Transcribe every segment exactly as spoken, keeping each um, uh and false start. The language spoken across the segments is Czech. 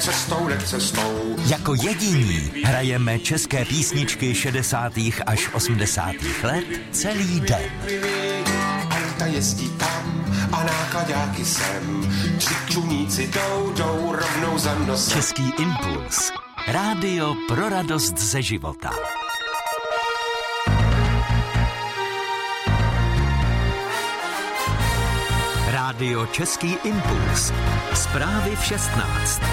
cestou, jde cestou. Jako jediní hrajeme české písničky šedesátých až osmdesátých let celý den. Auta jezdí tam a nákladáky sem. Tři čumíci jdou, jdou rovnou za nosem. Český impuls. Rádio pro radost ze života. Rádio Český impuls. Zprávy v šestnáct.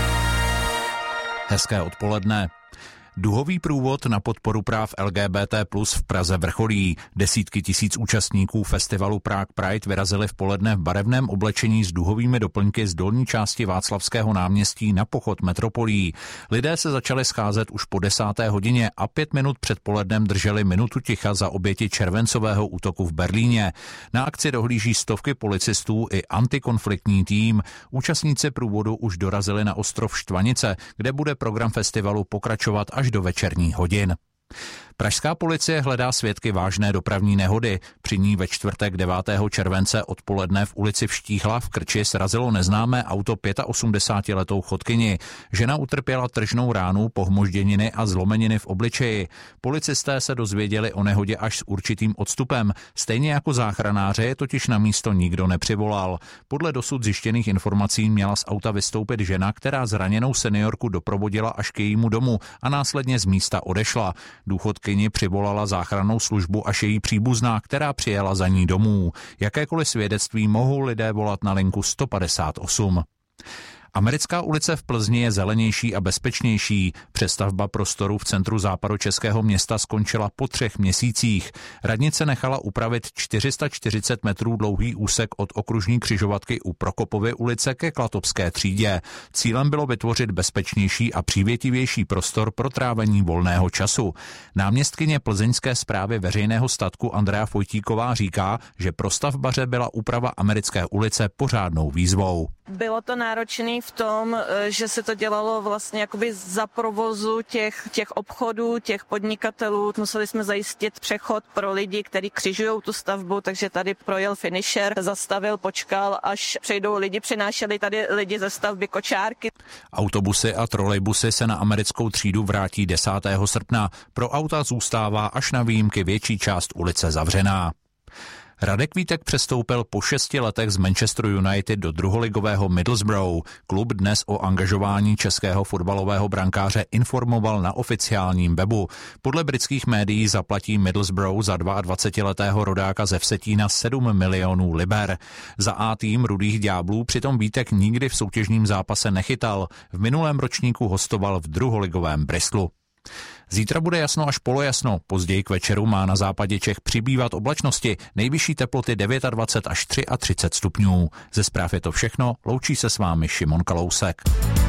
Hezké odpoledne. Duhový průvod na podporu práv L G B T plus v Praze vrcholí. Desítky tisíc účastníků festivalu Prague Pride vyrazili v poledne v barevném oblečení s duhovými doplňky z dolní části Václavského náměstí na pochod metropolí. Lidé se začali scházet už po desáté hodině a pět minut před polednem drželi minutu ticha za oběti červencového útoku v Berlíně. Na akci dohlíží stovky policistů i antikonfliktní tým. Účastníci průvodu už dorazili na ostrov Štvanice, kde bude program festivalu pokračovat až do večerních hodin. Pražská policie hledá svědky vážné dopravní nehody. Při ní ve čtvrtek devátého července odpoledne v ulici Vštíhla v Krči srazilo neznámé auto osmdesátiletou chodkyni. Žena utrpěla tržnou ránu, pohmožděniny a zlomeniny v obličeji. Policisté se dozvěděli o nehodě až s určitým odstupem. Stejně jako záchranáře je totiž na místo nikdo nepřivolal. Podle dosud zjištěných informací měla z auta vystoupit žena, která zraněnou seniorku doprovodila až k jejímu domu a následně z místa odešla. Důchodkyni přivolala záchrannou službu až její příbuzná, která přijela za ní domů. Jakékoliv svědectví mohou lidé volat na linku sto padesát osm. Americká ulice v Plzni je zelenější a bezpečnější. Přestavba prostoru v centru západočeského města skončila po třech měsících. Radnice nechala upravit čtyři sta čtyřicet metrů dlouhý úsek od okružní křižovatky u Prokopovy ulice ke Klatobské třídě. Cílem bylo vytvořit bezpečnější a přívětivější prostor pro trávení volného času. Náměstkyně plzeňské správy veřejného statku Andrea Fojtíková říká, že pro stavbaře byla úprava Americké ulice pořádnou výzvou. Bylo to náročné v tom, že se to dělalo vlastně jakoby za provozu těch, těch obchodů, těch podnikatelů. Museli jsme zajistit přechod pro lidi, kteří křižují tu stavbu, takže tady projel finisher, zastavil, počkal, až přejdou lidi, přinášeli tady lidi ze stavby kočárky. Autobusy a trolejbusy se na americkou třídu vrátí desátého srpna. Pro auta zůstává až na výjimky větší část ulice zavřená. Radek Vítek přestoupil po šesti letech z Manchester United do druholigového Middlesbrough. Klub dnes o angažování českého fotbalového brankáře informoval na oficiálním webu. Podle britských médií zaplatí Middlesbrough za dvacetiletého rodáka ze Vsetína sedm milionů liber. Za A tým Rudých ďáblů přitom Vítek nikdy v soutěžním zápase nechytal. V minulém ročníku hostoval v druholigovém Bristolu. Zítra bude jasno až polojasno, později k večeru má na západě Čech přibývat oblačnosti, nejvyšší teploty dvacet devět až třicet tři stupňů. Ze zpráv je to všechno, loučí se s vámi Šimon Kalousek.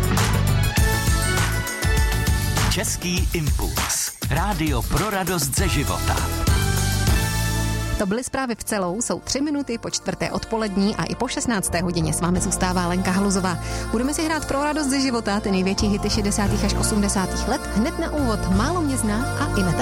Český impuls. Rádio pro radost ze života. To byly zprávy v celou, jsou tři minuty po čtvrté odpolední a i po šestnácté hodině s vámi zůstává Lenka Haluzová. Budeme si hrát pro radost ze života, ty největší hity šedesátých až osmdesátých let. Hned na úvod Málo mě zná a Iveta